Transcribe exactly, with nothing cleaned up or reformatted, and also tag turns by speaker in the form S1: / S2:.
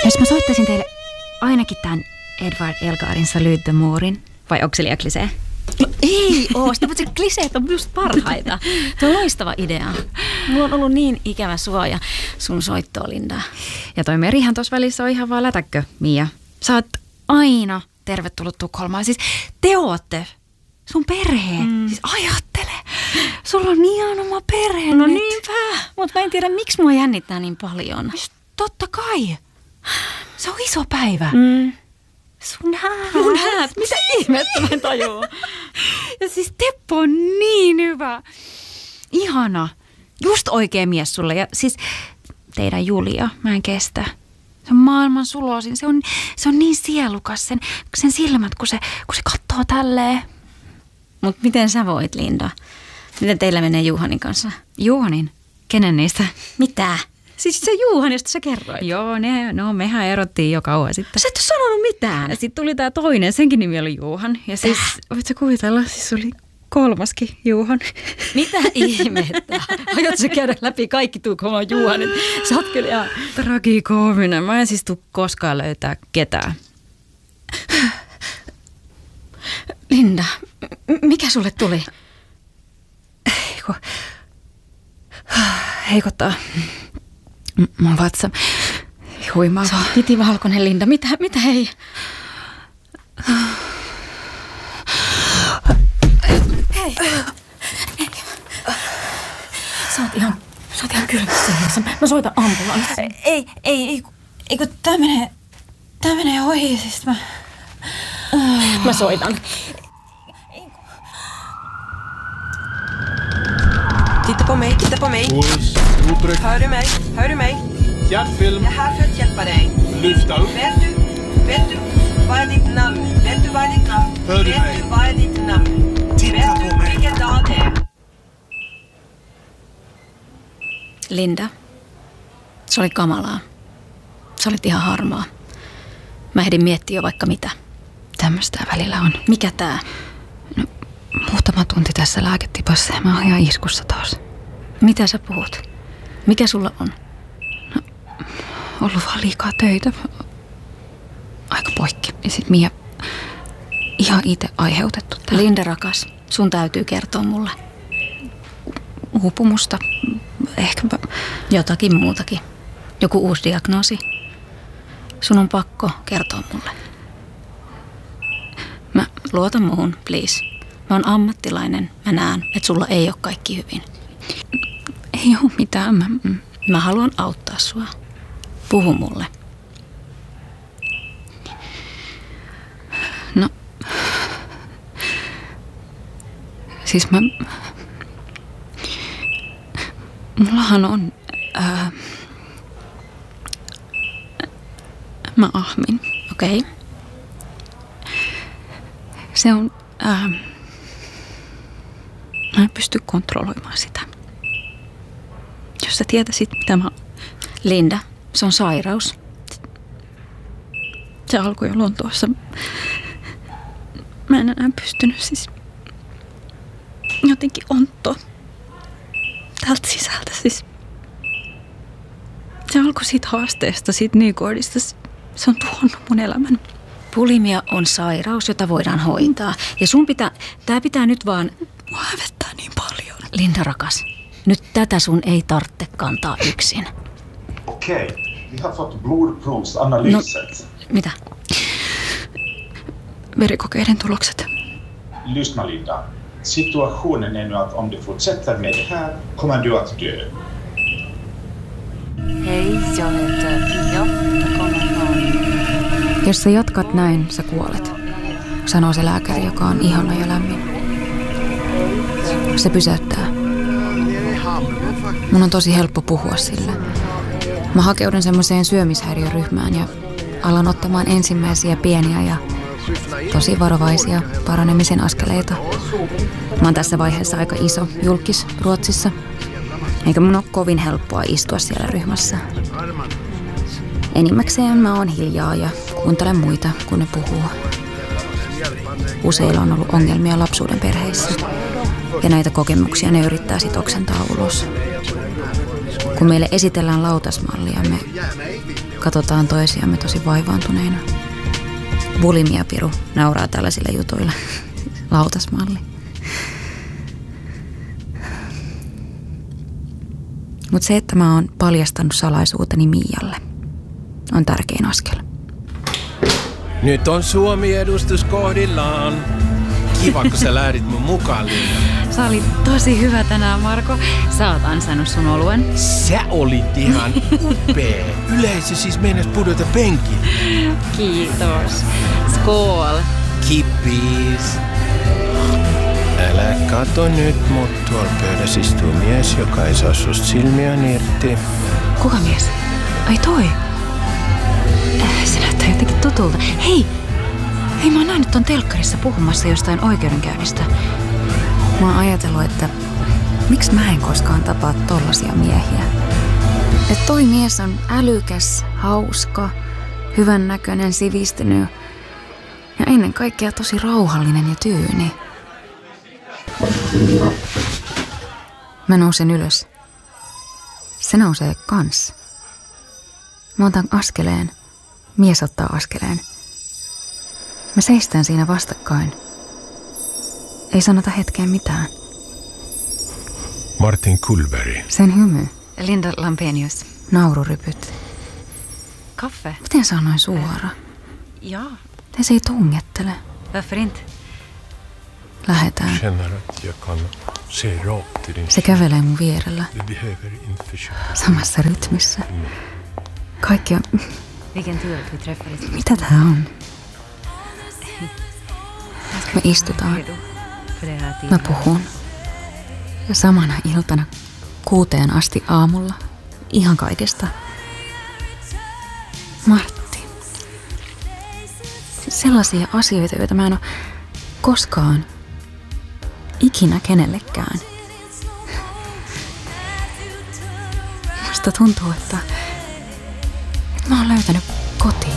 S1: Jos mä soittaisin teille ainakin tämän Edward Elgarin Salute the Moorin, vai onko se liian klisee?
S2: No ei oo, sitä se kliseet on just parhaita. Tuo on loistava idea. Mulla on ollut niin ikävä sua ja sun soittoa, Linda.
S1: Ja toi Merihän tuossa välissä on ihan vaan lätäkkö, Mia. Sä oot aina tervetullut Tukholmaan. Siis te ootte sun perhe. Mm. Siis ajattele. Sulla on ihan oma perhe.
S2: No
S1: nyt.
S2: niinpä. Mutta mä en tiedä, miksi mua jännittää niin paljon.
S1: Just totta kai. Se on iso päivä.
S2: Mm.
S1: Sun häät.
S2: Mun häät? Mitä ihmettä mä en tajua?
S1: Ja siis Teppo on niin hyvä. Ihana. Just oikea mies sulle. Ja siis teidän Julia, mä en kestä. Se on maailman sulosin. Se on, se on niin sielukas. Sen, sen silmät, kun se, kun se katsoo tälleen.
S2: Mut miten sä voit, Linda? Miten teillä menee Juhanin kanssa?
S1: Juhanin? Kenen niistä?
S2: Mitä? Siis se Juhan, josta sä kerroit.
S1: Joo, ne, no mehän erottiin jo kauan sitten.
S2: Sä et ole sanonut mitään.
S1: Ja sitten tuli tää toinen, senkin nimi oli Juhan. Ja siis, voit sä kuvitella, siis oli kolmaskin Juhan.
S2: Mitä ihmettä? Aiot sä käydä läpi kaikki Tukholman Juhanit? Sä oot kyllä ihan
S1: tragikoominen. Mä en siis tuu koskaan löytää ketään.
S2: Linda, m- mikä sulle tuli?
S1: Eiku, heikottaa. Mun vatsa. Huimaa.
S2: Se on pitivalkoinen, Linda. Mitä, mitä hei? Hei. Hei. Sä oot ihan, sä oot ihan kylmässä. Mä soitan ambulanssin.
S3: Ei, ei, ei, ei kun tää menee, tää menee ohi, siis mä...
S2: Mä soitan.
S4: Titta på mig, titta på mig.
S5: Puls, utryck.
S4: Hör du mig? Hör du mig?
S5: Hjärtfilm.
S4: Jag är här för att hjälpa dig.
S5: Lyfta upp.
S4: Vet du, vet du vad är ditt namn? Vet du vad är ditt namn?
S5: Hör du
S4: vet
S5: mig?
S4: du vad är ditt namn?
S5: Titta
S4: vet
S5: på
S4: du
S5: mig.
S4: vilken dag det är?
S2: Linda, se oli kamalaa. Sä olit ihan harmaa. Mä ehdin miettiä jo vaikka mitä.
S1: Tämmöistä välillä on.
S2: Mikä tää?
S1: No, muutama tunti tässä lääketipassa ja mä oon ihan iskussa taas.
S2: Mitä sä puhut? Mikä sulla on?
S1: No, ollut vaan liikaa töitä. Aika poikki. Ja sit Mia ihan itse aiheutettu tää.
S2: Linda rakas, sun täytyy kertoa mulle.
S1: Uupumusta. Ehkäpä.
S2: Jotakin muutakin. Joku uusi diagnoosi. Sun on pakko kertoa mulle. Mä luota muuhun, please. Mä oon ammattilainen. Mä näen, että sulla ei ole kaikki hyvin.
S1: Ei oo mitään. Mä,
S2: Mä haluan auttaa sua. Puhu mulle.
S1: No. Siis mä... Mullahan on... Ää, mä ahmin.
S2: Okei. Okay.
S1: Se on... Ää, mä en pysty kontrolloimaan sitä. Jos sä tietäisit, mitä mä...
S2: Linda, se on sairaus.
S1: Se alkoi jo Lontoossa. Mä en enää pystynyt siis... Jotenkin ontto. Täältä sisältä siis. Se alkoi siitä haasteesta, siitä Nygårdista. Se on tuhonnut mun elämän.
S2: Bulimia on sairaus, jota voidaan hoitaa. Ja sun pitää... Tää pitää nyt vaan...
S1: Mua hävettää niin paljon.
S2: Linda rakas, nyt tätä sun ei tarvitse kantaa yksin.
S6: Okej, vi har fått blodprovsanalyset.
S2: No, mitä?
S1: Verikokeiden tulokset.
S6: Lyssna Linda. Situationen är nu att om du fortsätter med det här kommer du att dö.
S3: Hei, jag heter Pia. Jag kommer från...
S1: Jos sä jatkat näin, sä kuolet, sanoo se lääkäri, joka on ihana ja lämmin. Se pysäyttää. Mun on tosi helppo puhua sille. Mä hakeudun semmoiseen syömishäiriöryhmään ja alan ottamaan ensimmäisiä pieniä ja tosi varovaisia paranemisen askeleita. Mä oon tässä vaiheessa aika iso julkis Ruotsissa, eikä mun ole kovin helppoa istua siellä ryhmässä. Enimmäkseen mä oon hiljaa ja kuuntelen muita, kun ne puhuu. Useilla on ollut ongelmia lapsuuden perheissä, ja näitä kokemuksia ne yrittää sit oksentaa ulos. Kun meille esitellään lautasmallia, me katsotaan toisiamme tosi vaivaantuneina. Bulimia-piru nauraa tällaisille jutuille. Lautasmalli. Mutta se, että mä oon paljastanut salaisuuteni Mialle, on tärkein askel.
S7: Nyt on Suomi-edustus kohdillaan. Kiva, kun sä lähdit mun mukaan, Linda.
S2: Sä olit tosi hyvä tänään, Marko. Sä oot ansainnut sun oluen.
S7: Sä olit ihan upea. Yleisö siis meinas pudota penkille.
S2: Kiitos. Skål.
S7: Kippis. Älä kato nyt, mut tuolla pöydässä istuu mies, joka ei saa susta silmiään irti.
S2: Kuka mies? Ai toi. Äh, se näyttää jotenkin tutulta. Hei! Hei, mä oon nähnyt ton telkkarissa puhumassa jostain oikeudenkäynnistä.
S1: Mä oon ajatellut, että miksi mä en koskaan tapaa tollasia miehiä. Että toi mies on älykäs, hauska, hyvännäköinen, sivistynyt ja ennen kaikkea tosi rauhallinen ja tyyni. Mä nousen ylös. Se nousee kans. Mä otan askeleen. Mies ottaa askeleen. Me seistään siinä vastakkain. Ei sanota hetkeen mitään.
S7: Martin Kullberg.
S1: Sen hymy.
S2: Linda Lampenius.
S1: Naururypyt.
S2: Kaffe?
S1: Miten sä oot noin suora?
S2: Ja,
S1: Te se ei tungettele.
S2: varför inte?
S1: Lähetään.
S7: Känner att jag kan se rakt till din.
S1: Se kävelee mun vierellä.
S7: Du behöver inte försöka.
S1: Samassa rytmissä. Kaikki on...
S2: Vilken tur att vi träffades.
S1: Mitä tää on? Me istutaan.
S2: Redo för det här
S1: Mä
S2: tiden.
S1: puhun. Ja samana iltana kuuteen asti aamulla. Ihan kaikesta. Martti. Sellaisia asioita, joita mä en ole koskaan ikinä kenellekään. Musta tuntuu, että, että mä oon löytänyt kotiin.